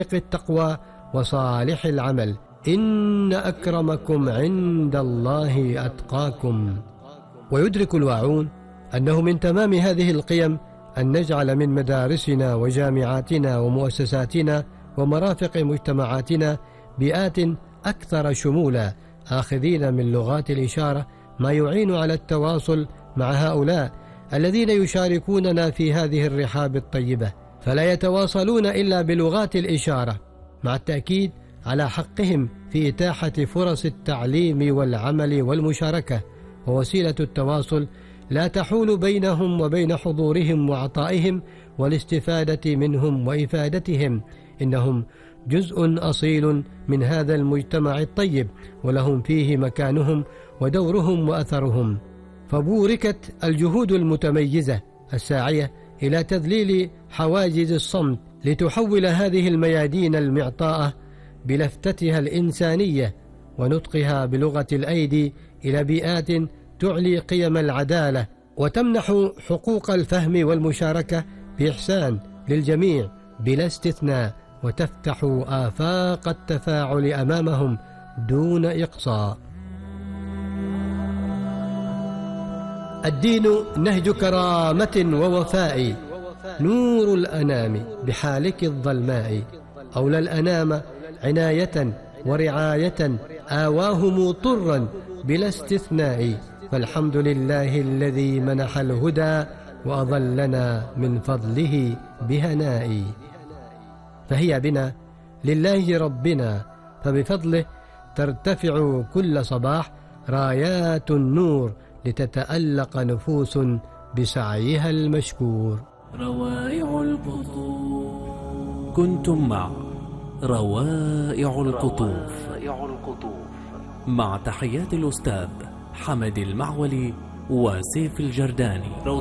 التقوى وصالح العمل. إن أكرمكم عند الله أتقاكم. ويدرك الواعون أنه من تمام هذه القيم أن نجعل من مدارسنا وجامعاتنا ومؤسساتنا ومرافق مجتمعاتنا بيئات أكثر شمولا، آخذين من لغات الإشارة ما يعين على التواصل مع هؤلاء الذين يشاركوننا في هذه الرحاب الطيبة، فلا يتواصلون إلا بلغات الإشارة، مع التأكيد على حقهم في إتاحة فرص التعليم والعمل والمشاركة، ووسيلة التواصل لا تحول بينهم وبين حضورهم وعطائهم والاستفادة منهم وإفادتهم. إنهم جزء أصيل من هذا المجتمع الطيب، ولهم فيه مكانهم ودورهم وأثرهم. فبوركت الجهود المتميزة الساعية إلى تذليل حواجز الصمت لتحول هذه الميادين المعطاءة بلفتتها الإنسانية ونطقها بلغة الأيدي إلى بيئات تعلي قيم العدالة وتمنح حقوق الفهم والمشاركة بإحسان للجميع بلا استثناء، وتفتح آفاق التفاعل أمامهم دون إقصاء. الدين نهج كرامة ووفاء، نور الأنام بحالك الظلماء، أولى الأنام عناية ورعاية آواهم طرا بلا استثناء، فالحمد لله الذي منح الهدى وأظلنا من فضله بهناء. فهي بنا لله ربنا، فبفضله ترتفع كل صباح رايات النور لتتألق نفوس بسعيها المشكور. روائع القطوف. كنتم مع روائع القطوف مع تحيات الأستاذ حمد المعولي وسيف الجرداني.